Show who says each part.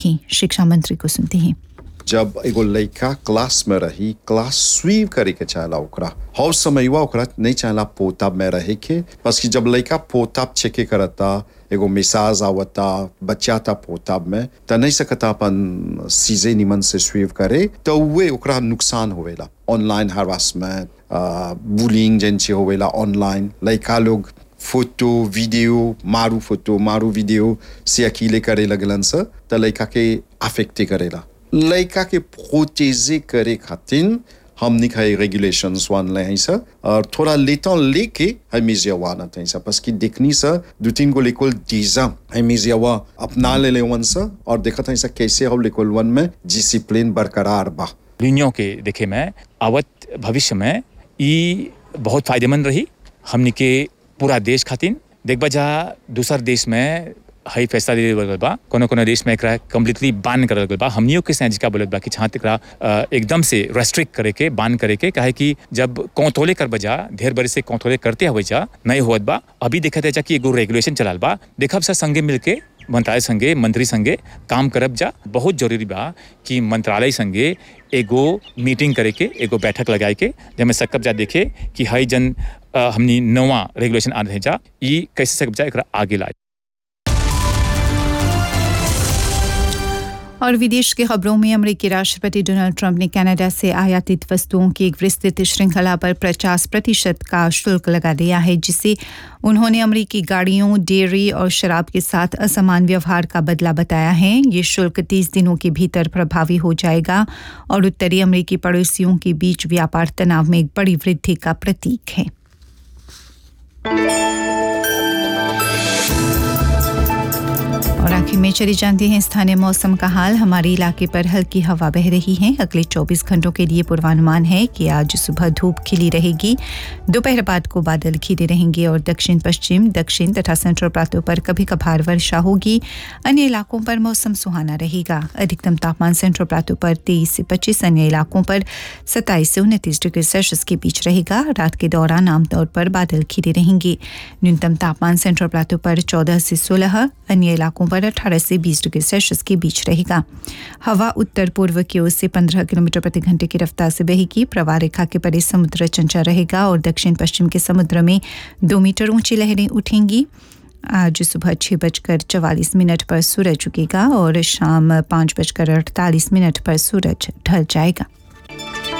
Speaker 1: ही शिक्षा मंत्री को सुनते हैं।
Speaker 2: जब एगो लड़का क्लास में रही, क्लास स्वीप करे के चाहला ओकरा, हर समय ओकरा नहीं चाहला पोताब में रहे के, बस कि जब लड़का पोताब चेके करता, एगो मिसाज आवता, बच्चा था पोताब में, तो नहीं सकता अपन सीजे निमन से स्वीप करे, तो वे ओकरा नुकसान होवेला। ऑनलाइन हरासमेंट, बुलिंग जैसे होवेला ऑनलाइन, लड़का लोग फोटो वीडियो मारू वीडियो से अकेले करे लगलन से, तो लड़का के अफेक्ट करेला। लड़का के प्रोटेजे करे खातिर हमने कई रेगुलेशंस वन ले हैं सर, और थोड़ा लेता लेके हमें वाना था सर, बस कि देखनी सर 2-3 को लेकोल दीजा हमें वा अपना ले वन सर, और देखा था सर कैसे हम लेकोल वन में डिसिप्लिन बरकरार बा।
Speaker 3: दुनिया के देखे में आवत भविष्य में ये बहुत फायदेमंद रही हमने के पूरा देश खातिर। देख बजा दूसर देश में हाई फैसला ले बा, कोनो देश में एकरा कम्प्लीटली बैन करल गल बा। हमनियों के साथ का बोलत बा कि छां एकरा एकदम से रेस्ट्रिक्ट करे के, बैन करे के, काहे कि जब कंट्रोले कर बजा ढेर बड़े से कंट्रोले करते हवे जा नहीं होत बा। अभी देखत है जा कि एगो रेगुलेशन चलाल बा, देखब सा संगे मिलके मंत्रालय संगे मंत्री संगे काम करब जा। बहुत जरूरी बा कि मंत्रालय संगे एगो मीटिंग करे के, एगो बैठक लगाए के, जब सकब जा देखे कि हई जन हमनी नवा रेगुलेशन आ रहे जा, ई कैसे सकब जा एकरा आगे लाए।
Speaker 1: और विदेश की खबरों में अमेरिकी राष्ट्रपति डोनाल्ड ट्रंप ने कनाडा से आयातित वस्तुओं की एक विस्तृत श्रृंखला पर 50% का शुल्क लगा दिया है, जिसे उन्होंने अमेरिकी गाड़ियों, डेयरी और शराब के साथ असमान व्यवहार का बदला बताया है। ये शुल्क 30 दिनों के भीतर प्रभावी हो जाएगा और उत्तरी अमेरिकी पड़ोसियों के बीच व्यापार तनाव में एक बड़ी वृद्धि का प्रतीक है। और आखिर में चली जानते हैं स्थानीय मौसम का हाल। हमारे इलाके पर हल्की हवा बह रही है। अगले 24 घंटों के लिए पूर्वानुमान है कि आज सुबह धूप खिली रहेगी, दोपहर बाद को बादल घिरे रहेंगे और दक्षिण पश्चिम, दक्षिण तथा सेंट्रल प्रांतों पर कभी कभार वर्षा होगी। अन्य इलाकों पर मौसम सुहाना रहेगा। अधिकतम तापमान सेंट्रल प्रांतों पर 23 से 25, अन्य इलाकों पर 27 से 29 डिग्री सेल्सियस के बीच रहेगा। रात के दौरान आमतौर पर बादल घिरे रहेंगे। न्यूनतम तापमान सेंट्रल प्रांतों पर 14 से 16, अन्य इलाकों पर 18 से 20 डिग्री सेल्सियस के बीच रहेगा। हवा उत्तर पूर्व की ओर से 15 किलोमीटर प्रति घंटे की रफ्तार से बहेगी। प्रवाह रेखा के परे समुद्र चंचल रहेगा और दक्षिण पश्चिम के समुद्र में 2 मीटर ऊंची लहरें उठेंगी। आज सुबह 6:44 पर सूरज उगेगा और शाम 5:48 पर सूरज ढल जाएगा।